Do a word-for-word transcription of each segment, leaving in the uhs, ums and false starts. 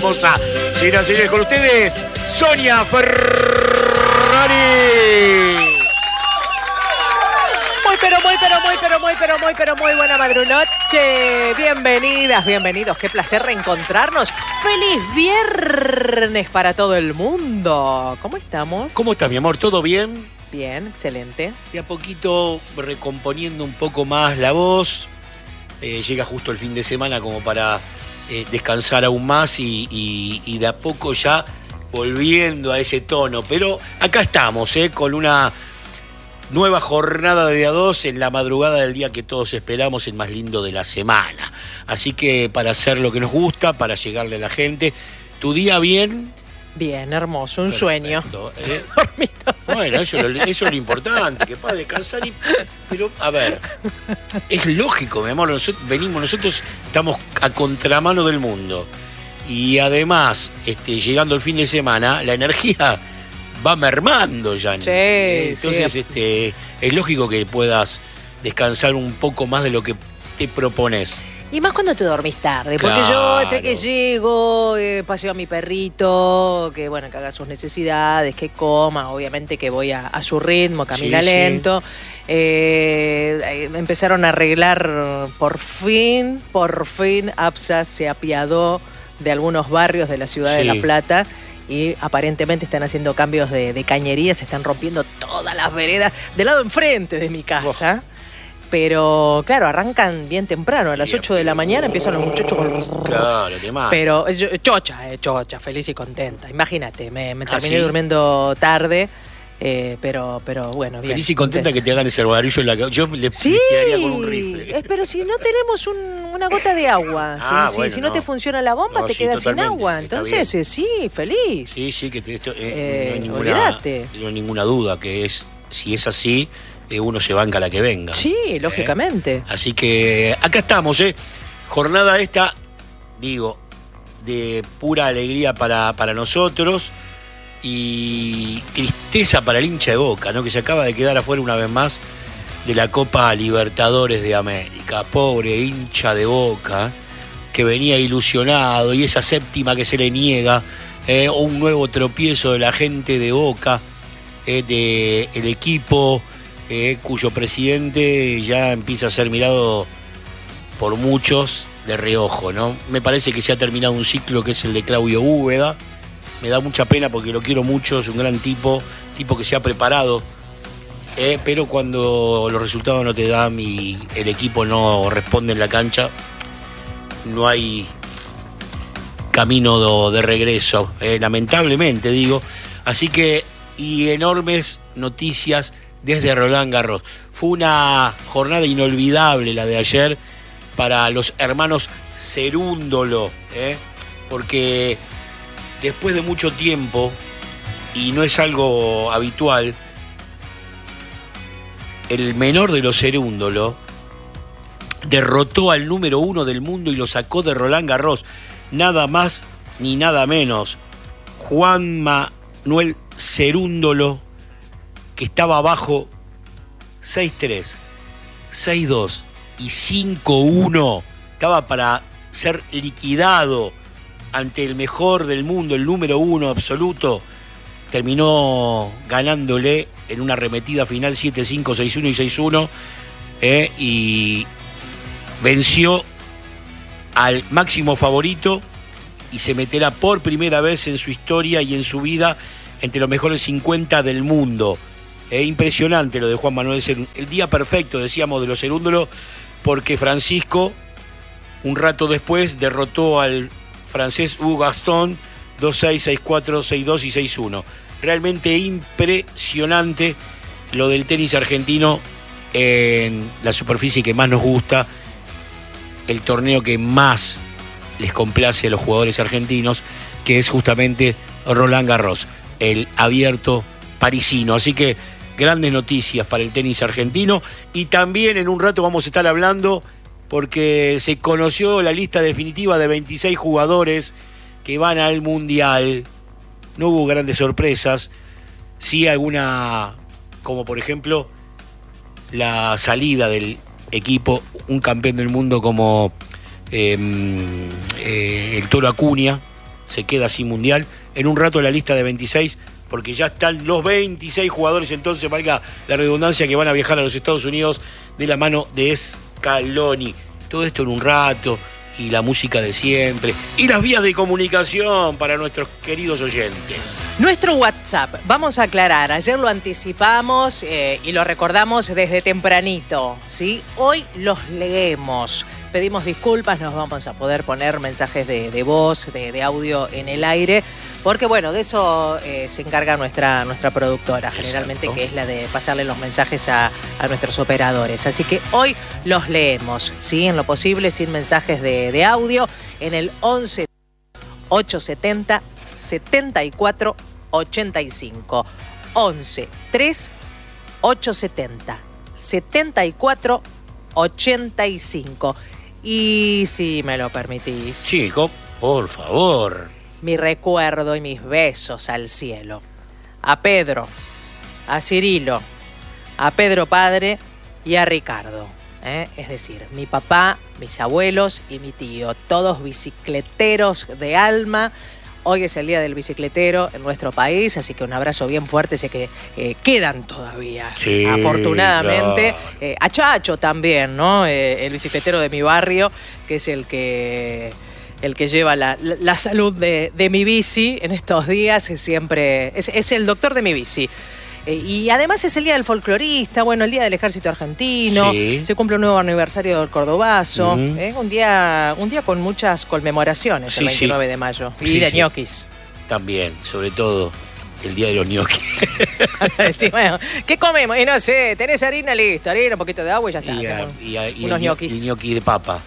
hermosa. Señoras y señores, con ustedes, Sonia Ferrari. Muy, pero muy, pero muy, pero muy, pero muy, pero muy buena madrunoche. Bienvenidas, bienvenidos. Qué placer reencontrarnos. ¡Feliz viernes para todo el mundo! ¿Cómo estamos? ¿Cómo estás, mi amor? ¿Todo bien? Bien, excelente. De a poquito recomponiendo un poco más la voz. Eh, llega justo el fin de semana como para eh, descansar aún más y, y, y de a poco ya volviendo a ese tono. Pero acá estamos, eh, con una nueva jornada de día dos en la madrugada del día que todos esperamos, el más lindo de la semana. Así que para hacer lo que nos gusta, para llegarle a la gente. ¿Tu día bien? Bien, hermoso, un Perfecto, sueño. ¿eh? Dormido. Bueno, eso, es lo- eso es lo importante, que para descansar y... Pero, a ver, es lógico, mi amor, nosotros venimos, nosotros estamos a contramano del mundo. Y además, este, llegando el fin de semana, la energía va mermando ya. Sí, Entonces, sí. este, es lógico que puedas descansar un poco más de lo que te propones. Y más cuando te dormís tarde, porque yo Claro. entre que llego, eh, paseo a mi perrito, que bueno, que haga sus necesidades, que coma, obviamente que voy a, a su ritmo, camina Sí, sí. lento. Eh, eh, me empezaron a arreglar por fin, por fin, APSA se apiadó de algunos barrios de la ciudad de Sí. La Plata. Y aparentemente están haciendo cambios de, de cañería, se están rompiendo todas las veredas del lado enfrente de mi casa. Pero claro, arrancan bien temprano, a las Bien. ocho de la mañana empiezan los muchachos con... Claro, te mata. Pero eh, yo- chocha, eh, chocha, feliz y contenta. Imagínate, me, me ¿Ah, terminé sí? durmiendo tarde, eh, pero, pero bueno, bien. Feliz y contenta que te hagan ese herbarillo en la cabeza. Yo le, Sí, le tiraría con un rifle. eh, pero si no tenemos un- una gota de agua, si- Ah, si, bueno, si no, no. te funciona la bomba, No, te sí, quedas sin totalmente, agua. está Entonces, bien. eh, sí, feliz. Sí, sí, que te- esto, eh, Eh, no, hay ninguna, olvídate. no hay ninguna duda que es, si es así, eh, uno se banca la que venga. Sí, lógicamente. Así que acá estamos, ¿eh? Jornada esta, digo, de pura alegría para, para nosotros y tristeza para el hincha de Boca, ¿no? Que se acaba de quedar afuera una vez más de la Copa Libertadores de América. Pobre hincha de Boca, que venía ilusionado y esa séptima que se le niega, eh, o un nuevo tropiezo de la gente de Boca, eh, de el equipo eh, cuyo presidente ya empieza a ser mirado por muchos de reojo, ¿no? Me parece que se ha terminado un ciclo que es el de Claudio Úbeda. Me da mucha pena porque lo quiero mucho, es un gran tipo, tipo que se ha preparado, eh, pero cuando los resultados no te dan y el equipo no responde en la cancha, no hay camino de, de regreso, eh, lamentablemente digo. Así que, y enormes noticias desde Roland Garros. Fue una jornada inolvidable la de ayer para los hermanos Cerúndolo, ¿eh? Porque después de mucho tiempo, y no es algo habitual, el menor de los Cerúndolo derrotó al número uno del mundo y lo sacó de Roland Garros. Nada más ni nada menos. Juan Manuel Cerúndolo, que estaba abajo seis tres, seis dos y cinco uno. Estaba para ser liquidado ante el mejor del mundo, el número uno absoluto. Terminó ganándole en una arremetida final siete cinco, seis uno y seis uno. Eh, y venció al máximo favorito y se meterá por primera vez en su historia y en su vida entre los mejores cincuenta del mundo. Eh, impresionante lo de Juan Manuel Cerúndolo. El día perfecto, decíamos, de los Cerúndolo, porque Francisco, un rato después, derrotó al francés Hugo Gaston dos seis, seis cuatro, seis dos y seis uno. Realmente impresionante lo del tenis argentino en la superficie que más nos gusta, el torneo que más les complace a los jugadores argentinos, que es justamente Roland Garros, el abierto parisino. Así que grandes noticias para el tenis argentino. Y también en un rato vamos a estar hablando, porque se conoció la lista definitiva de veintiséis jugadores que van al Mundial. No hubo grandes sorpresas, sí alguna, como por ejemplo la salida del equipo, un campeón del mundo como eh, eh, el Toro Acuña, se queda sin mundial. En un rato la lista de veintiséis, porque ya están los veintiséis jugadores, entonces valga la redundancia, que van a viajar a los Estados Unidos de la mano de Scaloni. Todo esto en un rato, y la música de siempre, y las vías de comunicación para nuestros queridos oyentes. Nuestro WhatsApp, vamos a aclarar, ayer lo anticipamos eh, y lo recordamos desde tempranito, ¿sí? Hoy los leemos. Pedimos disculpas, nos vamos a poder poner mensajes de, de voz, de, de audio en el aire, porque bueno, de eso eh, se encarga nuestra, nuestra productora, Exacto. generalmente, que es la de pasarle los mensajes a, a nuestros operadores. Así que hoy los leemos, ¿sí? En lo posible, sin mensajes de, de audio, en el once ochocientos setenta setenta y cuatro ochenta y cinco. once tres ochocientos setenta setenta y cuatro ochenta y cinco. Y si me lo permitís, Chico, por favor. mi recuerdo y mis besos al cielo. A Pedro, a Cirilo, a Pedro padre y a Ricardo. ¿eh? Es decir, mi papá, mis abuelos y mi tío, todos bicicleteros de alma. Hoy es el Día del Bicicletero en nuestro país, así que un abrazo bien fuerte. Sé que eh, quedan todavía, sí, afortunadamente. Claro. Eh, a Chacho también, ¿no? Eh, el bicicletero de mi barrio, que es el que... el que lleva la, la, la salud de, de mi bici en estos días, es siempre es, es el doctor de mi bici. Eh, y además es el Día del Folclorista, bueno, el Día del Ejército Argentino, Sí. se cumple un nuevo aniversario del Cordobazo, Uh-huh. eh, un día un día con muchas conmemoraciones, Sí, el veintinueve sí. de mayo, y Sí, de sí. ñoquis. También, sobre todo, el día de los ñoquis. Sí, bueno, ¿qué comemos? Y no sé, tenés harina, listo, harina, un poquito de agua y ya está. y, a- hacemos y a- y unos el ño- ñoquis. y ñoqui de papa.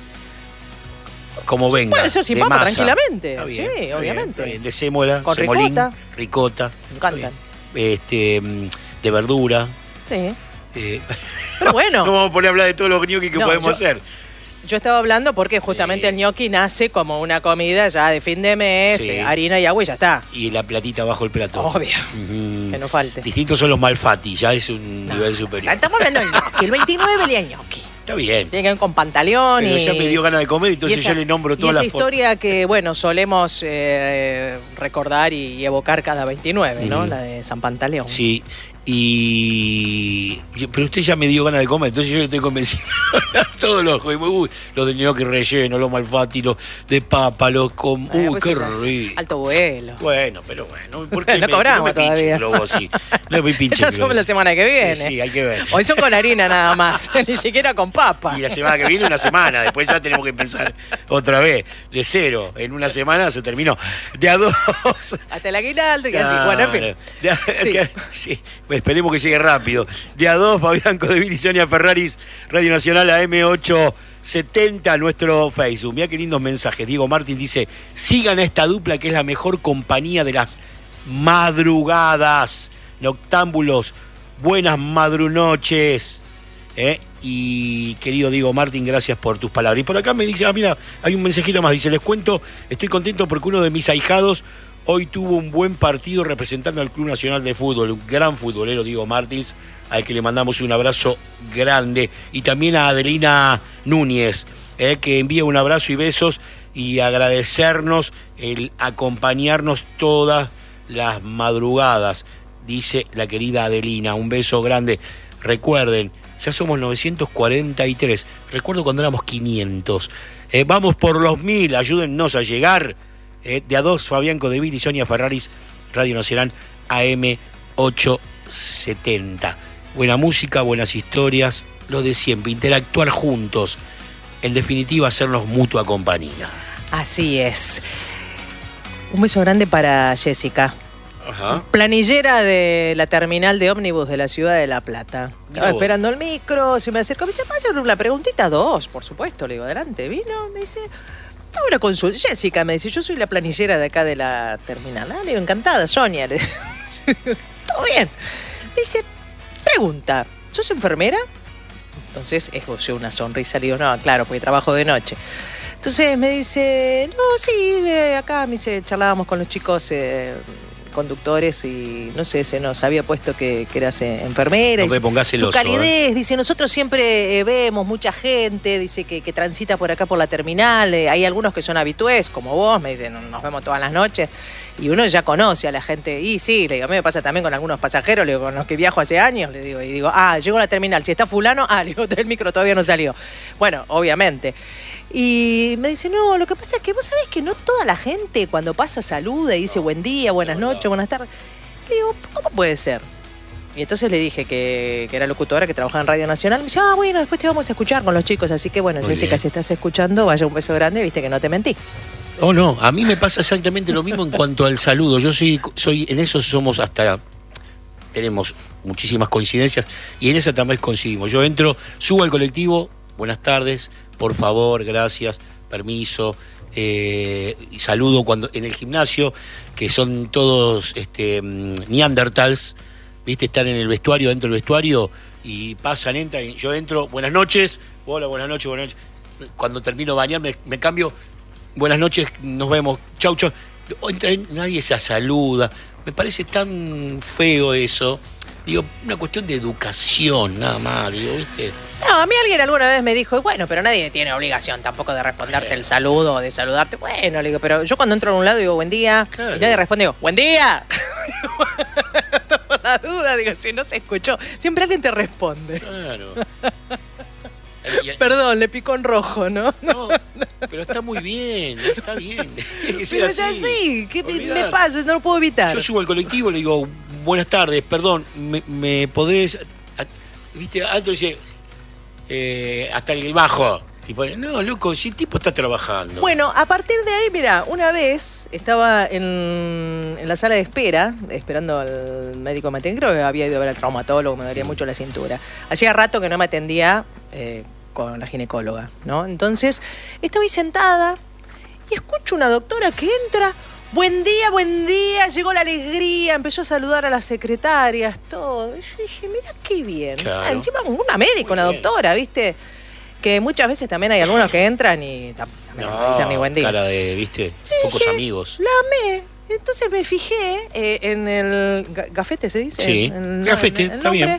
Como venga. Puede ser sin de papa, masa. tranquilamente. Está bien, Sí, está bien, obviamente. está bien. De sémola, Con semolín, ricota. ricota. Me encantan. Este, mm, de verdura. Sí. eh, Pero bueno. No vamos a poner a hablar de todos los ñoquis que No, podemos yo- hacer. Yo estaba hablando porque justamente Sí. el ñoqui nace como una comida ya de fin de mes, Sí. eh, harina y agua y ya está. Y la platita bajo el plato. Obvio. Ujú. Que no falte. Distintos son los malfati, ya es un nivel superior. Estamos hablando del ñoqui, el veintinueve día ñoqui. Está bien. Tiene que ver con pantalón Pero y... ya me dio ganas de comer, entonces y esa- yo le nombro y todas esa las fotos. historia que, bueno, solemos eh, recordar y evocar cada veintinueve, ¿no? Ujú. La de San Pantaleón. Sí, y... Pero usted ya me dio ganas de comer, entonces yo estoy convencido. Todos los... Uy, los de ñoqui relleno, los malfati, los de papa, los con... Eh, Uy, pues qué eso ya es rico. alto vuelo. Bueno, pero bueno, ¿por qué No me, cobramos no me pinche todavía. el globo así? No me pinche Esas el son globo. la semana que viene. Sí, sí, hay que ver. Hoy son con harina nada más, ni siquiera con papa. Y la semana que viene una semana, después ya tenemos que empezar otra vez, de cero. En una semana se terminó. De a dos. Hasta el aguinaldo y así. Bueno, en fin. De a- Sí. que- sí, esperemos que llegue rápido. De a dos, Fabián Codevil y Sonia Ferraris, Radio Nacional A M ochocientos setenta, nuestro Facebook. Mirá qué lindos mensajes. Diego Martín dice, sigan a esta dupla que es la mejor compañía de las madrugadas. Noctámbulos, buenas madrunoches. ¿Eh? Y querido Diego Martín, gracias por tus palabras. Y por acá me dice, ah, mira, hay un mensajito más, dice, les cuento, estoy contento porque uno de mis ahijados hoy tuvo un buen partido representando al Club Nacional de Fútbol, un gran futbolero, Diego Martins, al que le mandamos un abrazo grande. Y también a Adelina Núñez, eh, que envía un abrazo y besos y agradecernos el acompañarnos todas las madrugadas, dice la querida Adelina. Un beso grande. Recuerden, ya somos novecientos cuarenta y tres. Recuerdo cuando éramos quinientos. Eh, vamos por los mil, ayúdennos a llegar. Eh, de a dos, Fabián Codevil y Sonia Ferraris, Radio Nacional A M ochocientos setenta. Buena música, buenas historias, lo de siempre, interactuar juntos. En definitiva, hacernos mutua compañía. Así es. Un beso grande para Jessica, Ajá. planillera de la terminal de ómnibus de la ciudad de La Plata. Estaba vos. esperando el micro, se me acercó, me dice, ¿puedo hacer una preguntita? Dos, por supuesto, le digo, adelante. Vino, me dice, hago una consulta. Jessica me dice, yo soy la planillera de acá de la terminal. Ah, le digo, encantada, Sonia. Le- Todo bien. Me dice, pregunta, ¿sos enfermera? Entonces esbocé una sonrisa, le digo, no, claro, porque trabajo de noche. Entonces me dice, no, sí, eh, acá me dice, charlábamos con los chicos eh, conductores y no sé, se nos había puesto que, que eras eh, enfermera. No me pongas celoso. Tu calidez, ¿eh? dice, nosotros siempre eh, vemos mucha gente, dice que, que transita por acá por la terminal, eh, hay algunos que son habitués, como vos, me dicen, nos vemos todas las noches. Y uno ya conoce a la gente. Y sí, le digo, a mí me pasa también con algunos pasajeros, le digo, con los que viajo hace años, le digo, y digo, ah, llego a la terminal, si está fulano, ah, le digo, el micro todavía no salió. Bueno, obviamente. Y me dice, no, lo que pasa es que vos sabés que no toda la gente cuando pasa saluda y dice buen día, buenas noches, buenas tardes. Le digo, ¿cómo puede ser? Y entonces le dije que, que era locutora, que trabajaba en Radio Nacional. Me dice, ah, bueno, después te vamos a escuchar con los chicos. Así que bueno, Muy Jessica, bien. si estás escuchando, vaya un beso grande, viste que no te mentí. Oh, no, a mí me pasa exactamente lo mismo en cuanto al saludo. Yo soy, soy en eso somos hasta, tenemos muchísimas coincidencias y en esa también coincidimos. Yo entro, subo al colectivo, buenas tardes, por favor, gracias, permiso, eh, y saludo cuando en el gimnasio, que son todos este, neandertals, viste, están en el vestuario, dentro del vestuario, y pasan, entran, y yo entro, buenas noches, hola, buenas noches, buenas noches. Cuando termino de bañarme, me cambio. Buenas noches, nos vemos. Chau, chau. Nadie se saluda. Me parece tan feo eso. Digo, una cuestión de educación, nada más, digo, ¿viste? No, a mí alguien alguna vez me dijo, bueno, pero nadie tiene obligación tampoco de responderte el saludo o de saludarte. Bueno, le digo, pero yo cuando entro a un lado digo, buen día. Claro. Y nadie responde, digo, buen día. Por la duda, digo, si no se escuchó. Siempre alguien te responde. Claro. Perdón, le picó en rojo, ¿no? No, pero está muy bien, está bien. Tiene que ser pero así. es así, ¿qué me pasa? No lo puedo evitar. Yo subo al colectivo y le digo, buenas tardes, perdón, ¿me, me podés...? ¿Viste? Antes dice, eh, hasta el bajo. Y pone, no, loco, si el tipo está trabajando. Bueno, a partir de ahí, mira, una vez estaba en, en la sala de espera, esperando al médico, me atendía, creo que había ido a ver al traumatólogo, me dolía mucho la cintura. Hacía rato que no me atendía eh, con la ginecóloga, ¿no? Entonces, estaba ahí sentada y escucho una doctora que entra, buen día, buen día, llegó la alegría, empezó a saludar a las secretarias, todo. Y yo dije, mira qué bien. Claro. Ah, encima una médica, una doctora, ¿viste? Que muchas veces también hay algunos que entran y también no, no dicen ni buen día. Cara de, ¿viste? Sí, pocos dije, amigos. La amé. Entonces me fijé eh, en el gafete, ¿se dice? Sí, en, gafete, en el está nombre, bien.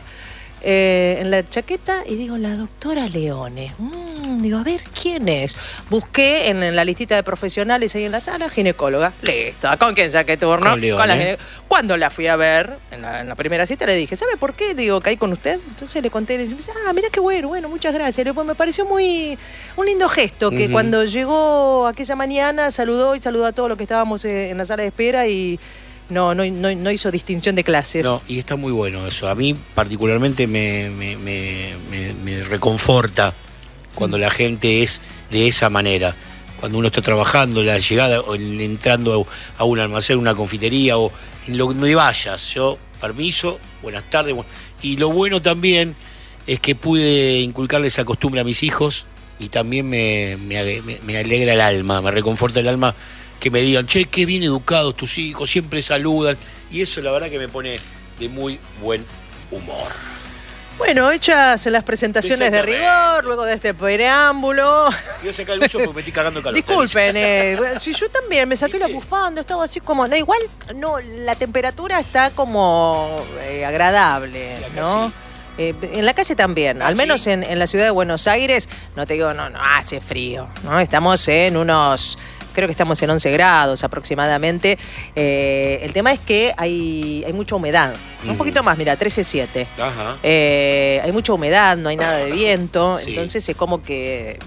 Eh, en la chaqueta y digo, la doctora Leone. Mm, digo, a ver, ¿quién es? Busqué en, en la listita de profesionales ahí en la sala, ginecóloga. Listo, ¿con quién saqué turno? Con Leone. Con la gine... Cuando la fui a ver, en la, en la primera cita, le dije, ¿sabe por qué? Digo, caí con usted. Entonces le conté, y le dije, ah, mira qué bueno, bueno, muchas gracias. Le, pues, me pareció muy un lindo gesto, que uh-huh. cuando llegó aquella mañana, saludó y saludó a todos los que estábamos eh, en la sala de espera y... No, no, no, no hizo distinción de clases. No, y está muy bueno eso. A mí particularmente me, me, me, me, me reconforta cuando mm. la gente es de esa manera. Cuando uno está trabajando, la llegada, o entrando a un almacén, una confitería, o en lo donde vayas. Yo, permiso, buenas tardes. Y lo bueno también es que pude inculcarle esa costumbre a mis hijos y también me, me, me alegra el alma, me reconforta el alma que me digan, che, qué bien educados tus hijos, siempre saludan. Y eso la verdad que me pone de muy buen humor. Bueno, hechas las presentaciones de rigor, luego de este preámbulo. Voy a sacar el uso porque me estoy cagando calor. Disculpen, eh, si yo también me saqué ¿Viste? la bufanda, estaba así como... No, igual, no, la temperatura está como eh, agradable, ¿no? Eh, en la calle también, ¿Ah, al menos sí? en, en la ciudad de Buenos Aires, no te digo, no, no hace frío, ¿no? Estamos en unos... Creo que estamos en once grados aproximadamente. Eh, el tema es que hay, hay mucha humedad. Mm. Un poquito más, mira, trece siete. Ajá. Eh, hay mucha humedad, no hay nada de viento. Sí. Entonces es como que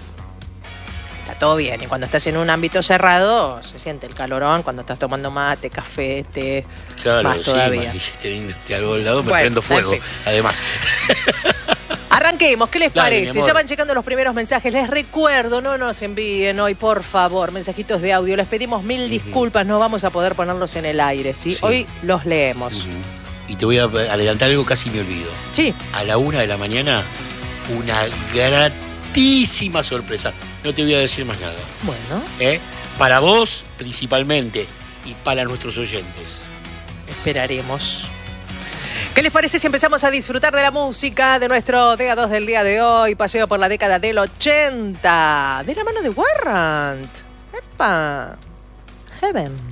está todo bien. Y cuando estás en un ámbito cerrado, se siente el calorón. Cuando estás tomando mate, café, té, claro, más sí, todavía. Te algo al lado, me bueno, prendo fuego, en fin. además. Arranquemos, ¿qué les Dale, parece? Ya van checando los primeros mensajes. Les recuerdo, no nos envíen hoy, por favor, mensajitos de audio. Les pedimos mil uh-huh. disculpas, no vamos a poder ponerlos en el aire, ¿sí? sí. Hoy los leemos. Uh-huh. Y te voy a adelantar algo, casi me olvido. Sí. A la una de la mañana, una gratísima sorpresa. No te voy a decir más nada. Bueno. ¿Eh? Para vos, principalmente, y para nuestros oyentes. Esperaremos. ¿Qué les parece si empezamos a disfrutar de la música de nuestro D A dos del día de hoy? Paseo por la década del ochenta. De la mano de Warrant. ¡Epa! Heaven.